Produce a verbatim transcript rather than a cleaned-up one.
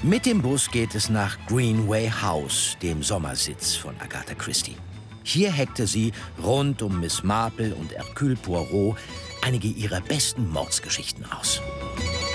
Mit dem Bus geht es nach Greenway House, dem Sommersitz von Agatha Christie. Hier heckte sie rund um Miss Marple und Hercule Poirot einige ihrer besten Mordsgeschichten aus.